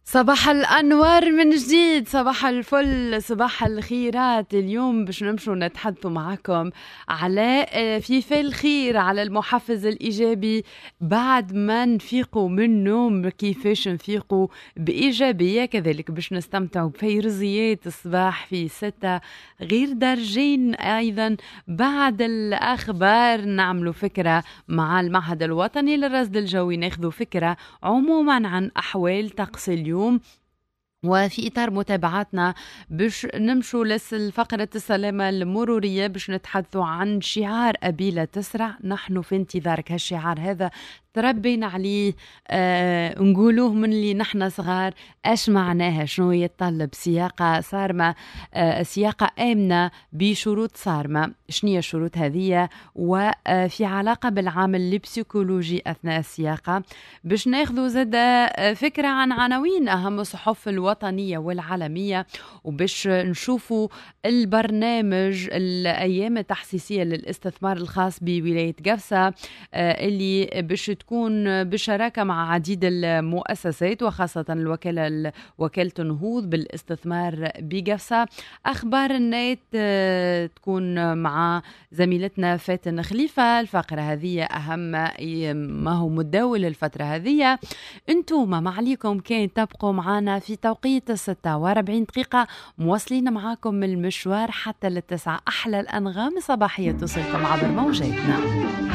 صباح الأنوار من جديد، صباح الفل، صباح الخيرات. اليوم باش نمشوا نتحدثوا معكم على في الخير، على المحفز الإيجابي بعد ما نفيقوا من النوم، كيفاش نفيقوا بإيجابية. كذلك باش نستمتعوا بفيروزيات الصباح في 6 غير درجين. أيضا بعد الأخبار نعملوا فكرة مع المعهد الوطني للرصد الجوي، ناخذوا فكرة عموما عن أحوال طقس اليوم. وفي إطار متابعاتنا باش نمشوا لفقرة السلامة المرورية، باش نتحدثوا عن شعار أبي لا تسرع، نحن في انتظارك. هالشعار هذا تربينا عليه، نقولوه من اللي نحن صغار. اش معناها؟ شنو يتطلب؟ سياقة صارمة، سياقة آمنة بشروط صارمة. شنية الشروط هذه؟ وفي علاقة بالعامل البسيكولوجي أثناء السياقة. باش ناخذوا زاد فكرة عن عناوين أهم الصحف الوطنية والعالمية، وباش نشوفوا البرنامج الأيام التحسيسية للاستثمار الخاص بولاية قفصة، اللي باش تكون بشراكة مع عديد المؤسسات وخاصة وكالة نهوض بالاستثمار بقفصة. أخبار النت تكون مع زميلتنا فاتن خليفة. الفقرة هذه أهم ما هو متداول الفترة هذه. انتم ما عليكم كان تبقوا معنا في توقيت 46 دقيقة، مواصلين معاكم من المشوار حتى للتسعة. أحلى الأنغام الصباحية تصلكم عبر موجاتنا.